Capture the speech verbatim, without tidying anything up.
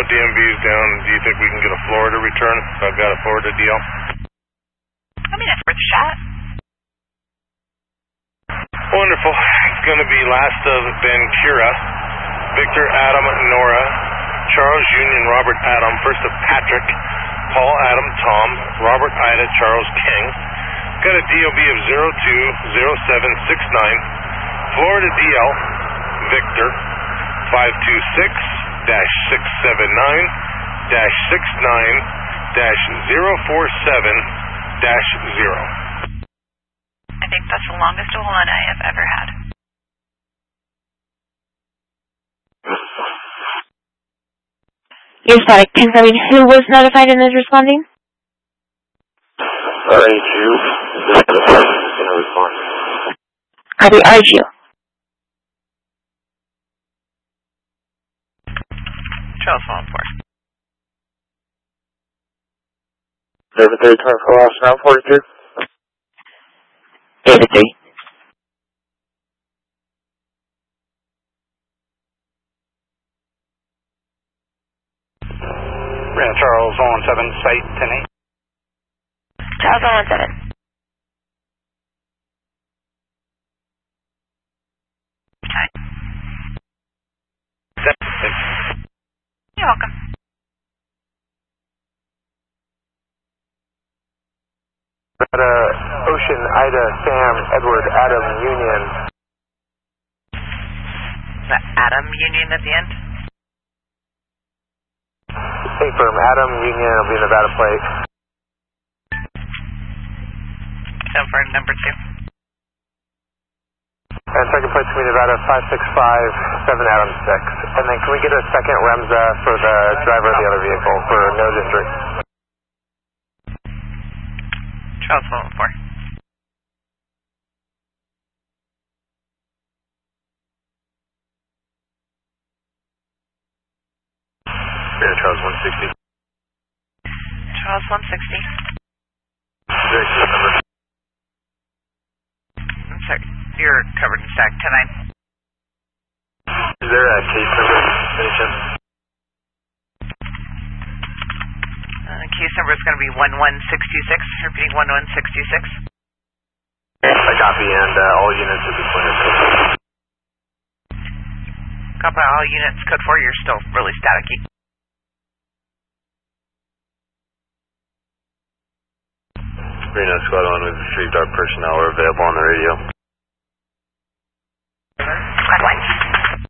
D M V's down. Do you think we can get a Florida return? I've got a Florida D L. I mean, it's worth a shot. Wonderful. It's going to be last of Ben Kira, Victor Adam Nora, Charles Union Robert Adam, first of Patrick, Paul Adam Tom, Robert Ida Charles King. Got a D O B of zero two zero seven six nine, Florida D L, Victor, five two six dash six seven nine dash six nine dash zero four seven dash zero. I think that's the longest one I have ever had. Your static confirming who was notified and is responding? R H U is going to respond. Copy, R H U. Charles one four. David three, twenty-four hours now, forty-two. David three. Ran Charles one seven, site ten eight. Charles one seven. Hi. seven six. You're welcome. Got a Ocean, Ida, Sam, Edward, Adam, Union. The Adam Union at the end? State firm, Adam, Union, will be Nevada plate. So for number two. And second place to be Nevada, five six five seven Adam six. And then can we get a second Remza for the driver of the other vehicle for nose injury? Charles one four. Spirit Charles one sixty. Charles one sixty. Direction number. I'm sorry. You're covered in stack ten nine. Is there a case number? Finish him. Uh, case number is going to be one one six two six. Repeating one one six two six. I copy, and uh, all units will be pointed. Copy all units. Code four. You're still really staticky. Reno Squad one, we've retrieved our personnel. We're available on the radio.